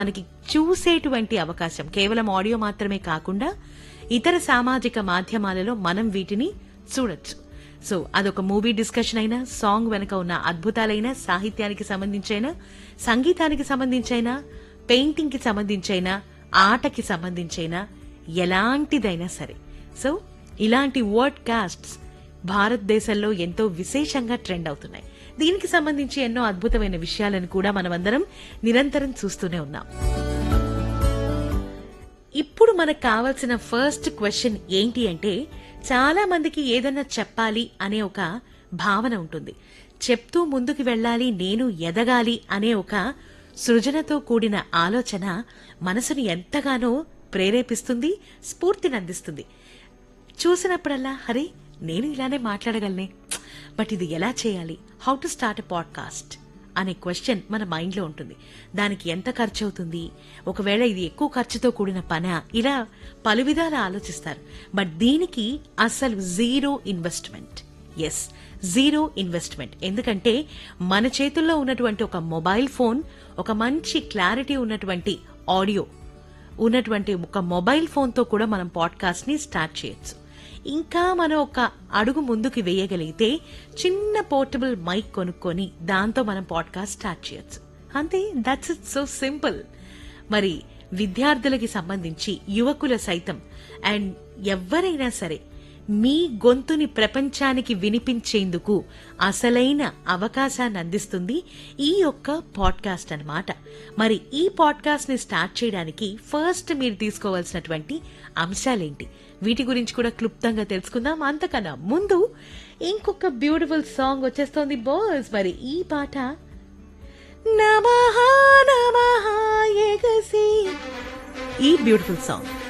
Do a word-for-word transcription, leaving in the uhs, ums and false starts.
మనకి చూసేటువంటి అవకాశం కేవలం ఆడియో మాత్రమే కాకుండా ఇతర సామాజిక మాధ్యమాలలో మనం వీటిని చూడొచ్చు. సో అదొక మూవీ డిస్కషన్ అయినా, సాంగ్ వెనక ఉన్న అద్భుతాలైనా, సాహిత్యానికి సంబంధించైనా, సంగీతానికి సంబంధించైనా, పెయింటింగ్ కి సంబంధించైనా, ఆటకి సంబంధించైనా, ఎలాంటిదైనా సరే. సో ఇలాంటి వర్డ్ కాస్ట్స్ భారతదేశంలో ఎంతో విశేషంగా ట్రెండ్ అవుతున్నాయి. దీనికి సంబంధించి ఎన్నో అద్భుతమైన విషయాలను కూడా మనమందరం నిరంతరం చూస్తూనే ఉన్నాం. ఇప్పుడు మనకు కావాల్సిన ఫస్ట్ క్వశ్చన్ ఏంటి అంటే, చాలా మందికి ఏదన్నా చెప్పాలి అనే ఒక భావన ఉంటుంది. చెప్తూ ముందుకు వెళ్ళాలి, నేను ఎదగాలి అనే ఒక సృజనతో కూడిన ఆలోచన మనసుని ఎంతగానో ప్రేరేపిస్తుంది, స్ఫూర్తిని అందిస్తుంది. చూసినప్పుడల్లా అరే నేను ఇలానే మాట్లాడగలనే, బట్ ఇది ఎలా చేయాలి, how to start a podcast అనే క్వశ్చన్ మన మైండ్ లో ఉంటుంది. దానికి ఎంత ఖర్చు అవుతుంది, ఒకవేళ ఇది ఎక్కువ ఖర్చుతో కూడిన పనా, ఇలా పలు విధాలు ఆలోచిస్తారు. బట్ దీనికి అసలు zero investment. Yes, zero investment. ఎందుకంటే మన చేతుల్లో ఉన్నటువంటి ఒక మొబైల్ ఫోన్, ఒక మంచి క్లారిటీ ఉన్నటువంటి ఆడియో ఉన్నటువంటి ఒక మొబైల్ ఫోన్ తో కూడా మనం పాడ్కాస్ట్ ని స్టార్ట్ చేయొచ్చు. ఇంకా మనం ఒక అడుగు ముందుకు వేయగలిగితే చిన్న పోర్టబుల్ మైక్ కొనుక్కొని దాంతో మనం పాడ్కాస్ట్ స్టార్ట్ చేయొచ్చు. అంతే, దట్స్ ఇట్, సో సింపుల్. మరి విద్యార్థులకి సంబంధించి, యువకుల సైతం అండ్ ఎవరైనా సరే మీ గొంతుని ప్రపంచానికి వినిపించేందుకు అసలైన అవకాశాన్ని అందిస్తుంది ఈ యొక్క పాడ్కాస్ట్ అన్నమాట. మరి ఈ పాడ్కాస్ట్ ని స్టార్ట్ చేయడానికి ఫస్ట్ మీరు తీసుకోవాల్సినటువంటి అంశాలేంటి, వీటి గురించి కూడా క్లుప్తంగా తెలుసుకుందాం. అంతకన్నా ముందు ఇంకొక బ్యూటిఫుల్ సాంగ్ వచ్చేస్తోంది బాయ్స్. మరి ఈ పాట నమః నమః ఎగసి, ఈ బ్యూటిఫుల్ సాంగ్